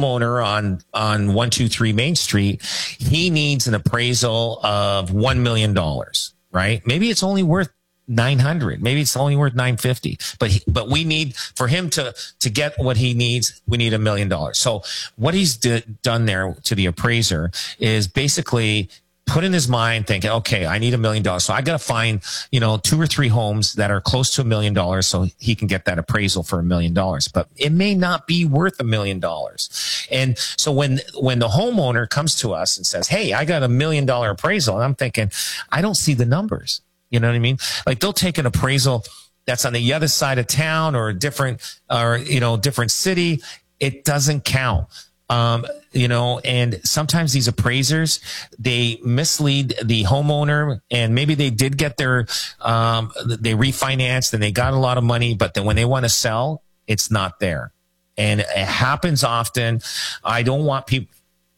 homeowner on 123 Main Street, he needs an appraisal of $1 million, right? Maybe it's only worth 900. Maybe it's only worth 950. But we need, for him to get what he needs, we need $1 million. So what he's done there to the appraiser is basically put in his mind thinking, okay, I need $1 million. So I got to find, 2 or 3 homes that are close to $1 million so he can get that appraisal for $1 million. But it may not be worth $1 million. And so when the homeowner comes to us and says, hey, I got $1 million appraisal, and I'm thinking, I don't see the numbers. You know what I mean? Like they'll take an appraisal that's on the other side of town or different city. It doesn't count. And sometimes these appraisers, they mislead the homeowner, and maybe they did get they refinanced and they got a lot of money, but then when they want to sell, it's not there. And it happens often. I don't want people,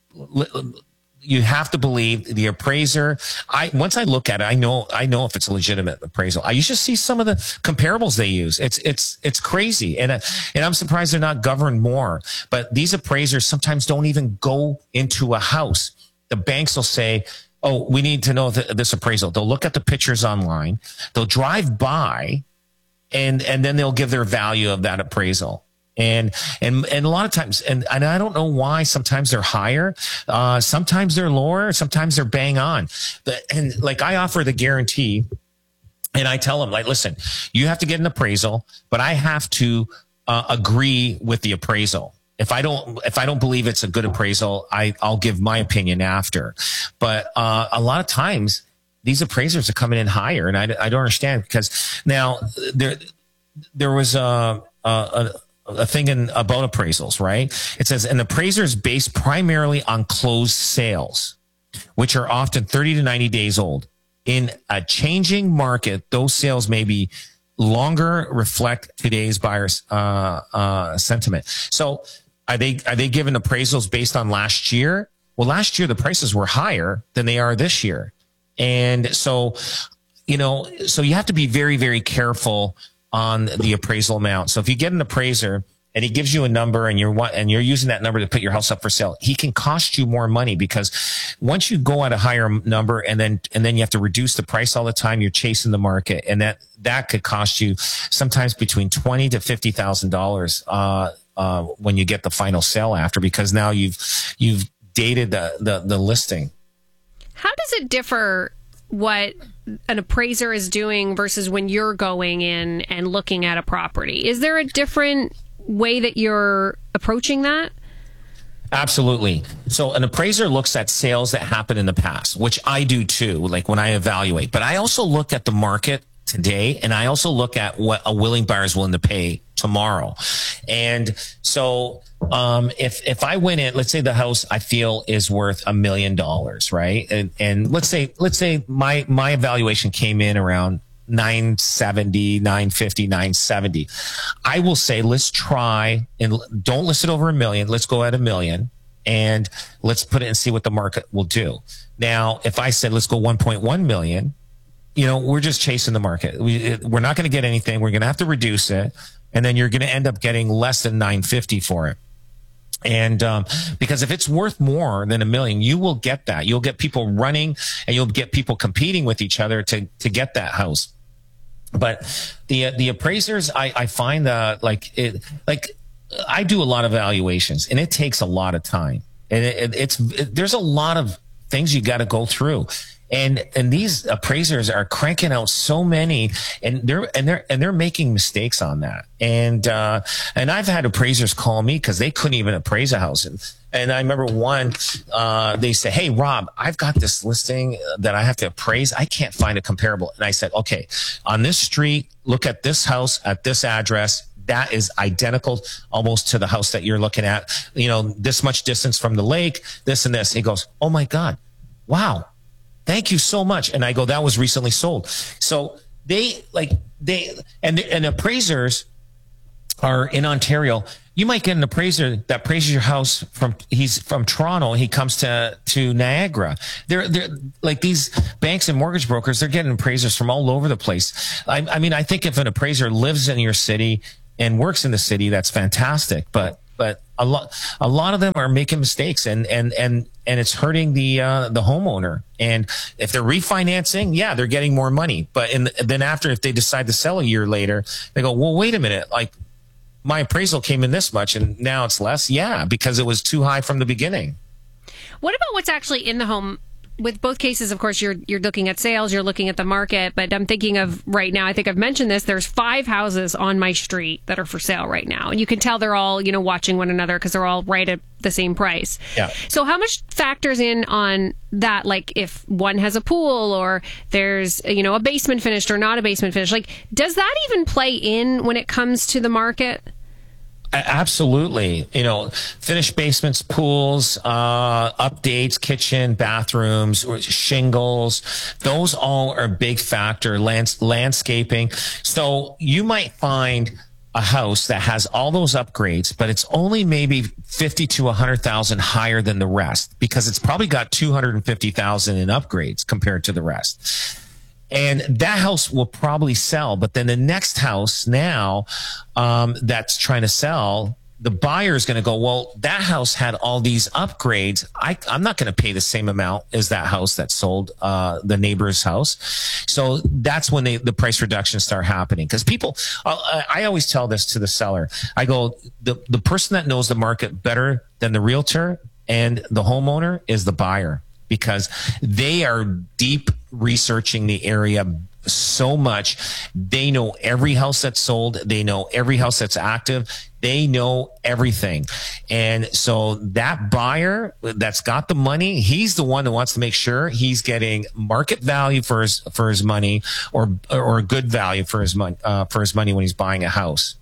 you have to believe the appraiser. Once I look at it, I know if it's a legitimate appraisal. You should see some of the comparables they use. It's crazy. And I'm surprised they're not governed more. But these appraisers sometimes don't even go into a house. The banks will say, oh, we need to know this appraisal. They'll look at the pictures online. They'll drive by and then they'll give their value of that appraisal. And a lot of times, and I don't know why, sometimes they're higher, sometimes they're lower, sometimes they're bang on. And like I offer the guarantee, and I tell them, like, listen, you have to get an appraisal, but I have to agree with the appraisal. If I don't believe it's a good appraisal, I'll give my opinion after. But a lot of times these appraisers are coming in higher, and I don't understand, because now there was a thing about appraisals, right? It says an appraiser is based primarily on closed sales, which are often 30 to 90 days old. In a changing market, those sales may be longer, reflect today's buyers' sentiment. So are they given appraisals based on last year? Well, last year the prices were higher than they are this year. And so, so you have to be very, very careful on the appraisal amount. So if you get an appraiser and he gives you a number and you're using that number to put your house up for sale, he can cost you more money, because once you go at a higher number and then you have to reduce the price all the time, you're chasing the market, and that could cost you sometimes between $20,000 to $50,000 when you get the final sale after, because now you've dated the listing. How does it differ what an appraiser is doing versus when you're going in and looking at a property? Is there a different way that you're approaching that? Absolutely. So an appraiser looks at sales that happened in the past, which I do too, like when I evaluate. But I also look at the market today, and I also look at what a willing buyer is willing to pay tomorrow. And so if I went in, let's say the house I feel is worth $1 million, right? And let's say my evaluation came in around 970, 950, 970. I will say, let's try, and don't list it over $1 million. Let's go at $1 million and let's put it and see what the market will do. Now, if I said, let's go 1.1 million, we're just chasing the market. We're not going to get anything. We're going to have to reduce it. And then you're going to end up getting less than 950 for it. And because if it's worth more than $1 million, you will get that. You'll get people running, and you'll get people competing with each other to get that house. But the appraisers, I find that I do a lot of valuations, and it takes a lot of time, and there's a lot of things you got to go through. And these appraisers are cranking out so many, and they're making mistakes on that. And I've had appraisers call me because they couldn't even appraise a house. And I remember one, they said, "Hey, Rob, I've got this listing that I have to appraise. I can't find a comparable." And I said, "Okay, on this street, look at this house at this address. That is identical almost to the house that you're looking at. This much distance from the lake, this and this." He goes, "Oh my God, wow. Thank you so much." And I go, "That was recently sold." So and appraisers are in Ontario. You might get an appraiser that appraises your house he's from Toronto. He comes to Niagara. They're like these banks and mortgage brokers. They're getting appraisers from all over the place. I mean, I think if an appraiser lives in your city and works in the city, that's fantastic. But a lot of them are making mistakes, and it's hurting the homeowner. And if they're refinancing, yeah, they're getting more money. But then after, if they decide to sell a year later, they go, well, wait a minute, like my appraisal came in this much and now it's less. Yeah, because it was too high from the beginning. What about what's actually in the home? With both cases, of course, you're looking at sales, you're looking at the market, but I'm thinking of right now, I think I've mentioned this, there's 5 houses on my street that are for sale right now. And you can tell they're all, watching one another because they're all right at the same price. Yeah. So how much factors in on that? Like if one has a pool or there's, a basement finished or not a basement finished, like does that even play in when it comes to the market? Absolutely. Finished basements, pools, updates, kitchen, bathrooms, shingles. Those all are a big factor. Landscaping. So you might find a house that has all those upgrades, but it's only maybe 50 to 100,000 higher than the rest because it's probably got 250,000 in upgrades compared to the rest. And that house will probably sell. But then the next house now that's trying to sell, the buyer is going to go, well, that house had all these upgrades. I'm not going to pay the same amount as that house that sold the neighbor's house. So that's when the price reductions start happening. Because people, I always tell this to the seller. I go, the person that knows the market better than the realtor and the homeowner is the buyer. Because they are deep researching the area so much. They know every house that's sold. They know every house that's active. They know everything. And so that buyer that's got the money, he's the one that wants to make sure he's getting market value for his money or good value for his money when he's buying a house.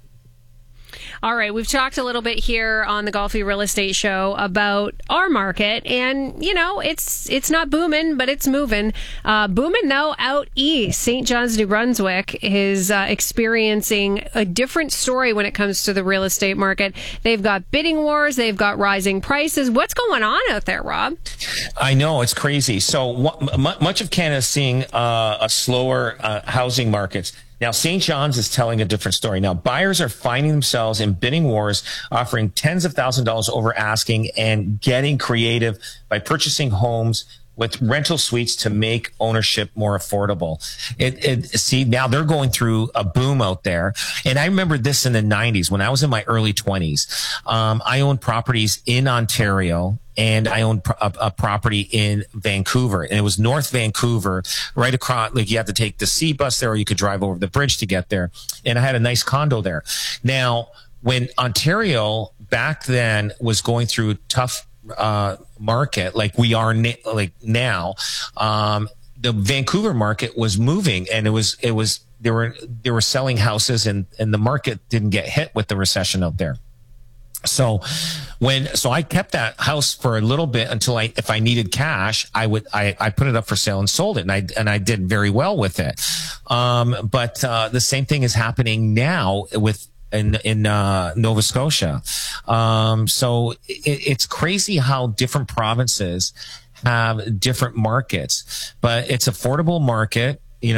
All right, we've talked a little bit here on the Golfi Real Estate Show about our market, and it's not booming, but it's moving. Booming though out east, St. John's, New Brunswick is experiencing a different story when it comes to the real estate market. They've got bidding wars, they've got rising prices. What's going on out there, Rob? I know, it's crazy. So much of Canada is seeing a slower housing markets. Now, St. John's is telling a different story. Now, buyers are finding themselves in bidding wars, offering tens of thousands of dollars over asking and getting creative by purchasing homes with rental suites to make ownership more affordable. See, now they're going through a boom out there. And I remember this in the 90s when I was in my early 20s. I owned properties in Ontario. And I owned a property in Vancouver, and it was North Vancouver, right across, like you had to take the C bus there or you could drive over the bridge to get there. And I had a nice condo there. Now, when Ontario back then was going through a tough market like we are now, the Vancouver market was moving, and they were selling houses, and the market didn't get hit with the recession out there. So I kept that house for a little bit until if I needed cash, I put it up for sale and sold it. And I did very well with it. But the same thing is happening now in Nova Scotia. So it's crazy how different provinces have different markets, but it's affordable market.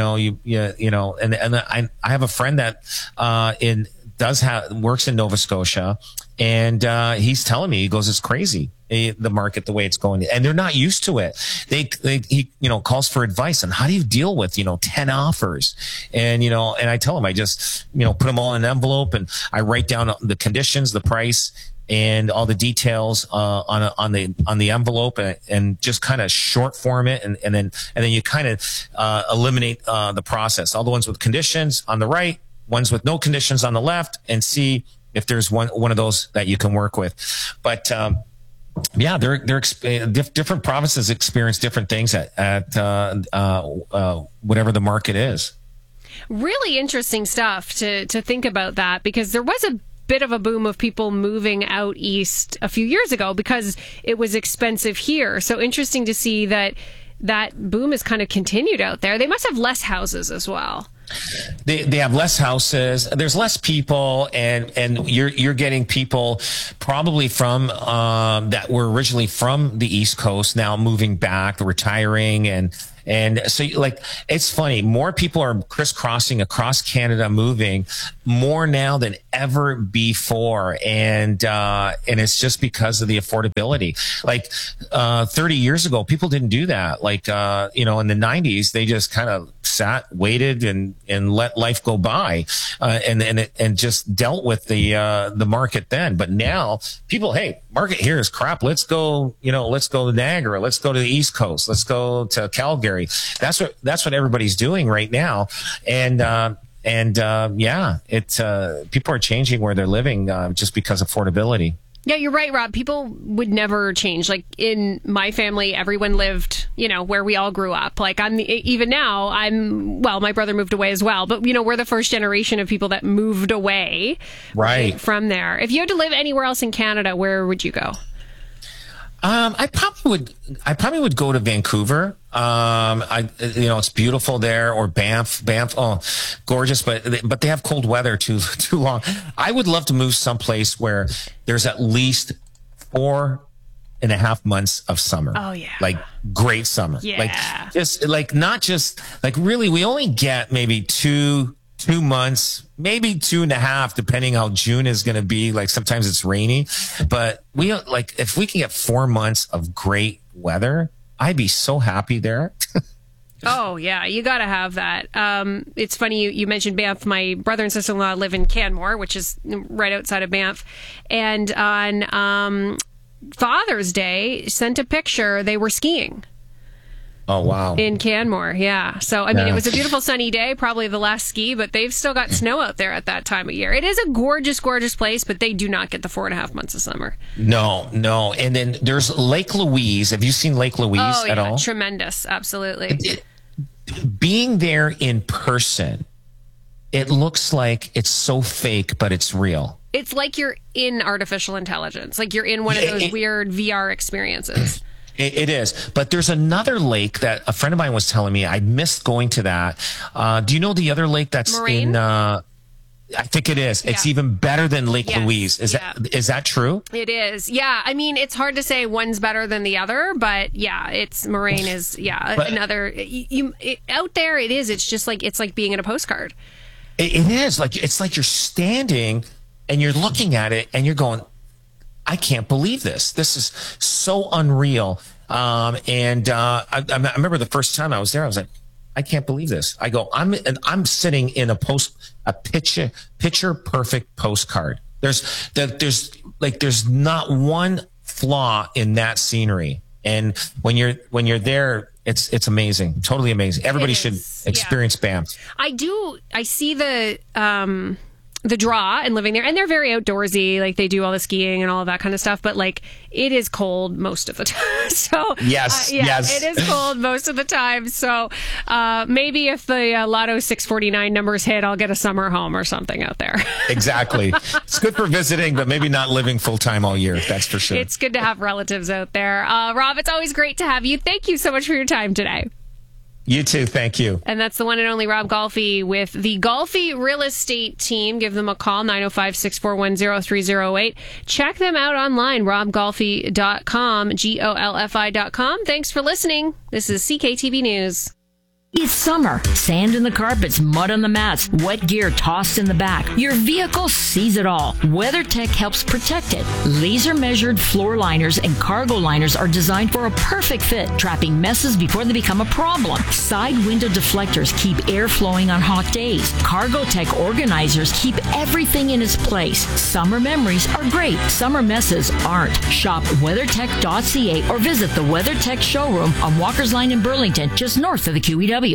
And I have a friend that, works in Nova Scotia, and he's telling me, he goes, it's crazy, the market, the way it's going, and they're not used to it. He calls for advice on how do you deal with 10 offers, and I tell him, I just put them all in an envelope and I write down the conditions, the price, and all the details on the envelope, and just kind of short form it, and then you kind of eliminate the process, all the ones with conditions on the right, ones with no conditions on the left, and see if there's one of those that you can work with. But yeah, different provinces experience different things at whatever the market is. Really interesting stuff to think about that, because there was a bit of a boom of people moving out east a few years ago because it was expensive here. So interesting to see that boom has kind of continued out there. They must have less houses as well. They have less houses. There's less people, and you're getting people probably from that were originally from the East Coast now moving back, retiring, and so like it's funny. More people are crisscrossing across Canada, moving more now than ever before, and it's just because of the affordability. Like 30 years ago, people didn't do that. Like in the 90s, they just kind of sat, waited, and let life go by, and just dealt with the market then. But now people, hey, market here is crap. Let's go to Niagara. Let's go to the East Coast. Let's go to Calgary. That's what everybody's doing right now. And people are changing where they're living just because of affordability. Yeah, you're right, Rob. People would never change. Like in my family, everyone lived, where we all grew up. Like my brother moved away as well, but we're the first generation of people that moved away right from there. If you had to live anywhere else in Canada, where would you go? I probably would go to Vancouver. It's beautiful there, or Banff. Oh, gorgeous, but they have cold weather too long. I would love to move someplace where there's at least 4.5 months of summer. Oh yeah. Like great summer. Yeah. Really, we only get maybe 2 months, maybe 2.5, depending how June is going to be. Like sometimes it's rainy, but if we can get 4 months of great weather, I'd be so happy there. Oh yeah, you got to have that. It's funny you mentioned Banff. My brother and sister-in-law live in Canmore, which is right outside of Banff, and on Father's Day sent a picture. They were skiing. Oh, wow. In Canmore, yeah. So, it was a beautiful sunny day, probably the last ski, but they've still got snow out there at that time of year. It is a gorgeous, gorgeous place, but they do not get the 4.5 months of summer. No. And then there's Lake Louise. Have you seen Lake Louise at all? Tremendous. Absolutely. Being there in person, it looks like it's so fake, but it's real. It's like you're in artificial intelligence, like you're in one of those weird VR experiences. It is. But there's another lake that a friend of mine was telling me. I missed going to that. Do you know the other lake that's Moraine? in... I think it is. Yeah. It's even better than Lake Louise. Is that true? It is. Yeah. It's hard to say one's better than the other, but yeah, Moraine is, another... out there, it is. It's just it's like being in a postcard. It is. It's like you're standing and you're looking at it and you're going... I can't believe this. This is so unreal. I remember the first time I was there, I was like, I can't believe this. I go, I'm sitting in a picture perfect postcard. There's not one flaw in that scenery. And when you're there, it's amazing. Totally amazing. Everybody should experience Banff. I see the draw and living there, and they're very outdoorsy, like they do all the skiing and all of that kind of stuff, but it is cold most of the time. So yes, it is cold most of the time. So maybe if the Lotto 649 numbers hit, I'll get a summer home or something out there. Exactly. It's good for visiting, but maybe not living full time all year. That's for sure. It's good to have relatives out there. Rob, it's always great to have you. Thank you so much for your time today. You too. Thank you. And that's the one and only Rob Golfi with the Golfi Real Estate Team. Give them a call, 905-641-0308. Check them out online, robgolfi.com, GOLFI.com. Thanks for listening. This is CKTV News. It's summer. Sand in the carpets, mud on the mats, wet gear tossed in the back. Your vehicle sees it all. WeatherTech helps protect it. Laser-measured floor liners and cargo liners are designed for a perfect fit, trapping messes before they become a problem. Side window deflectors keep air flowing on hot days. CargoTech organizers keep everything in its place. Summer memories are great. Summer messes aren't. Shop WeatherTech.ca or visit the WeatherTech showroom on Walker's Line in Burlington, just north of the QEW.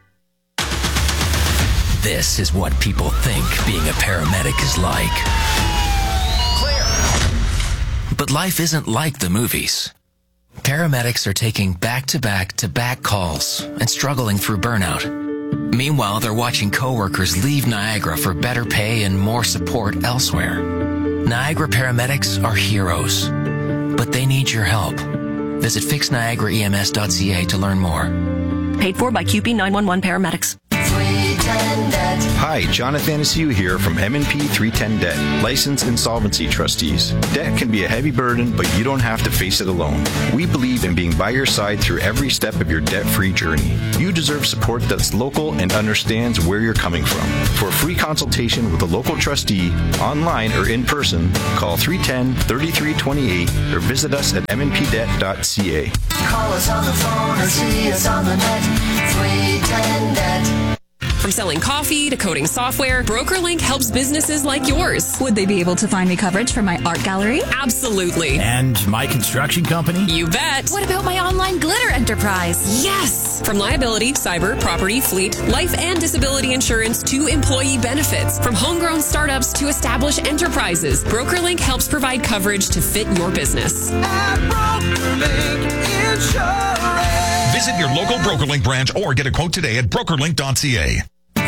This is what people think being a paramedic is like. Clear. But life isn't like the movies. Paramedics are taking back-to-back-to-back calls and struggling through burnout. Meanwhile, they're watching coworkers leave Niagara for better pay and more support elsewhere. Niagara paramedics are heroes, but they need your help. Visit fixniagaraems.ca to learn more. Paid for by QP 911 paramedics. Hi, Jonathan Anaciu here from M&P 310 Debt, licensed insolvency trustees. Debt can be a heavy burden, but you don't have to face it alone. We believe in being by your side through every step of your debt-free journey. You deserve support that's local and understands where you're coming from. For a free consultation with a local trustee, online or in person, call 310-3328 or visit us at mnpdebt.ca. Call us on the phone or see us on the net. 310 Debt. From selling coffee to coding software, BrokerLink helps businesses like yours. Would they be able to find me coverage for my art gallery? Absolutely. And my construction company? You bet. What about my online glitter enterprise? Yes. From liability, cyber, property, fleet, life and disability insurance to employee benefits. From homegrown startups to established enterprises, BrokerLink helps provide coverage to fit your business. At BrokerLink Insurance. Visit your local BrokerLink branch or get a quote today at brokerlink.ca.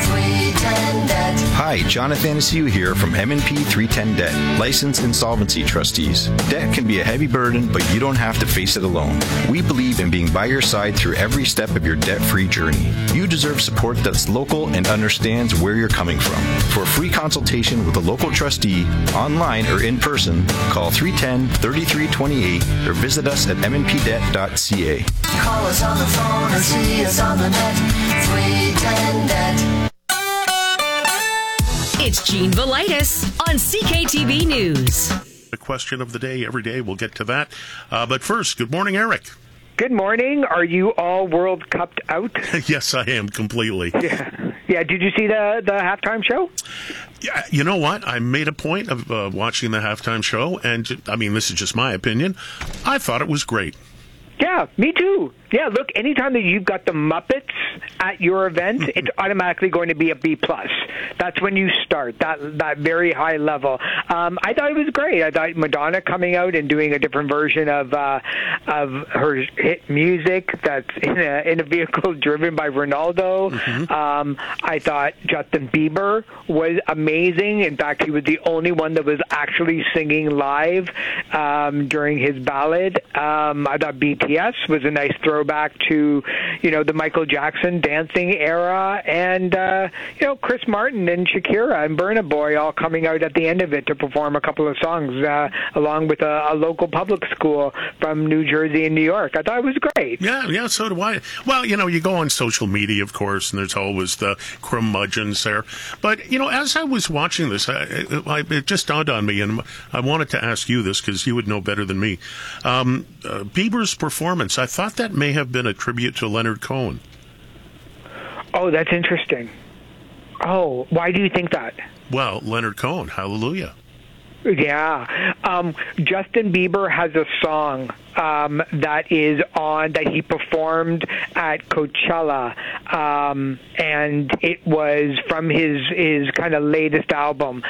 Hi, Jonathan Anaciu here from M&P 310 Debt, licensed insolvency trustees. Debt can be a heavy burden, but you don't have to face it alone. We believe in being by your side through every step of your debt-free journey. You deserve support that's local and understands where you're coming from. For a free consultation with a local trustee, online or in person, call 310-3328 or visit us at mnpdebt.ca. Call us on the phone or see us on the net. 310 Debt. It's Gene Velitis on CKTV News. The question of the day every day. We'll get to that. But first, good morning, Eric. Good morning. Are you all World Cupped out? Yes, I am completely. Yeah. Did you see the halftime show? Yeah. You know what? I made a point of watching the halftime show, and I mean, this is just my opinion. I thought it was great. Yeah, me too. Yeah, look, anytime that you've got the Muppets at your event, it's automatically going to be a B+. That's when you start, that very high level. I thought it was great. I thought Madonna coming out and doing a different version of her hit music that's in a vehicle driven by Ronaldo. I thought Justin Bieber was amazing. In fact, he was the only one that was actually singing live during his ballad. I thought BTS was a nice throwback to, the Michael Jackson dancing era, and Chris Martin and Shakira and Burna Boy all coming out at the end of it to perform a couple of songs along with a local public school from New Jersey and New York. I thought it was great. Yeah, so do I. Well, you go on social media, of course, and there's always the curmudgeons there. But, as I was watching this, it just dawned on me, and I wanted to ask you this because you would know better than me. Bieber's performance, I thought that may have been a tribute to Leonard Cohen. Oh, that's interesting. Oh, why do you think that? Well, Leonard Cohen, Hallelujah. Yeah. Justin Bieber has a song that he performed at Coachella, and it was from his kind of latest album,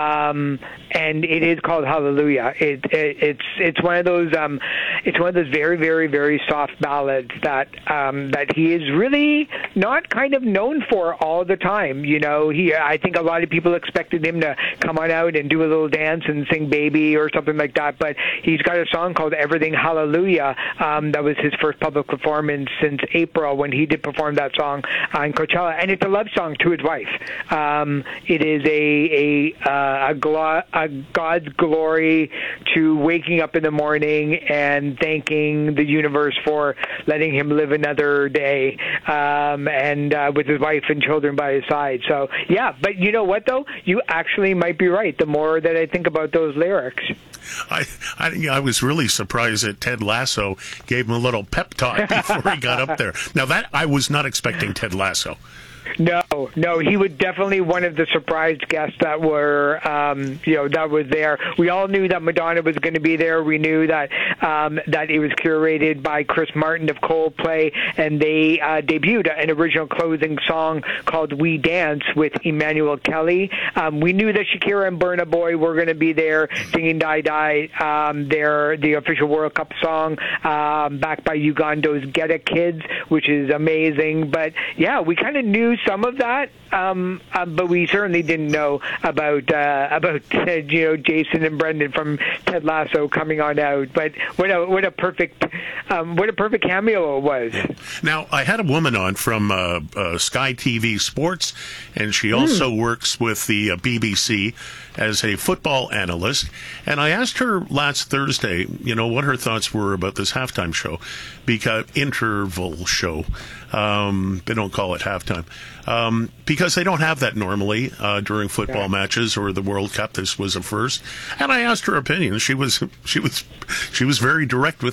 and it is called Hallelujah. It's one of those very, very, very soft ballads that he is really not kind of known for all the time. I think a lot of people expected him to come on out and do a little dance and sing Baby or something like that, but he's got a song called Everything Hallelujah. That was his first public performance since April when he did perform that song on Coachella, and it's a love song to his wife. It is a God's glory to waking up in the morning and thanking the universe for letting him live another day, and with his wife and children by his side. So yeah, but you know what though? You actually might be right. The more that I think about those lyrics. I was really surprised that Ted Lasso gave him a little pep talk before he got up there. Now that I was not expecting Ted Lasso. No, he was definitely one of the surprised guests that were, that was there. We all knew that Madonna was going to be there. We knew that it was curated by Chris Martin of Coldplay, and they debuted an original closing song called We Dance with Emmanuel Kelly. We knew that Shakira and Burna Boy were going to be there singing Die Die, the official World Cup song, backed by Uganda's Get It Kids, which is amazing. But yeah, we kind of knew knew some of that, but we certainly didn't know about Jason and Brendan from Ted Lasso coming on out. But what a perfect cameo it was. Now, I had a woman on from Sky TV Sports, and she also works with the BBC as a football analyst. And I asked her last Thursday, what her thoughts were about this halftime show, because interval show. They don't call it halftime because they don't have that normally during football matches or the World Cup. This was a first, and I asked her opinion. She was very direct with